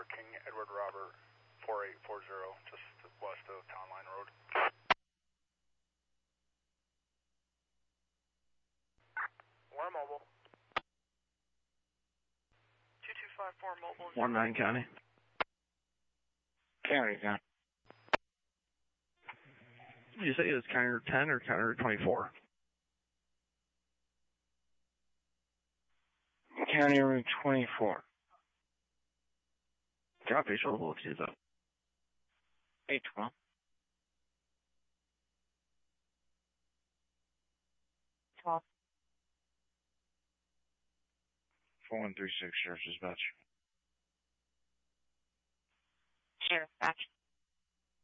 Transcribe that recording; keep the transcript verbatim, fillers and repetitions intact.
King Edward Robert four eight four zero, just west of Town Line Road. We're mobile. two two five four mobile. one nine County. County, County. Did you say it was counter ten or counter twenty-four? County Route twenty-four. Copy, show the bullets is up. eight twelve. twelve. four one three six, Sheriff's Dispatch. Sheriff, gotcha.